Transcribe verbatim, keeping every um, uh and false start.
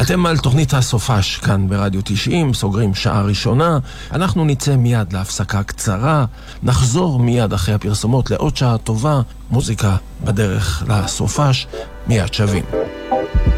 אתם על תוכנית הסופש כאן ברדיו תשעים, סוגרים שעה ראשונה. אנחנו נצא מיד להפסקה קצרה, נחזור מיד אחרי הפרסומות לעוד שעה טובה, מוזיקה בדרך לסופש, מיד שווים.